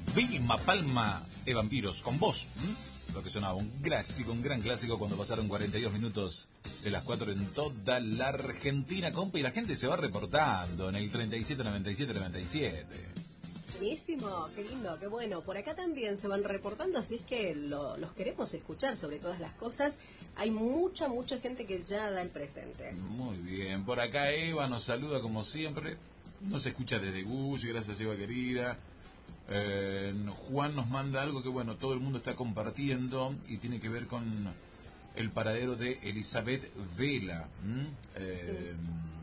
Vilma Palma de Vampiros, con vos. Lo que sonaba, un clásico, un gran clásico cuando pasaron 42 minutos de las 4 en toda la Argentina, compa, y la gente se va reportando en el 379797. Buenísimo, qué lindo, qué bueno. Por acá también se van reportando, así es que los queremos escuchar sobre todas las cosas. Hay mucha gente que ya da el presente. Muy bien, por acá Eva nos saluda como siempre. Nos escucha desde Gush, gracias Eva querida. Juan nos manda algo que bueno, todo el mundo está compartiendo y tiene que ver con el paradero de Elizabeth Vela.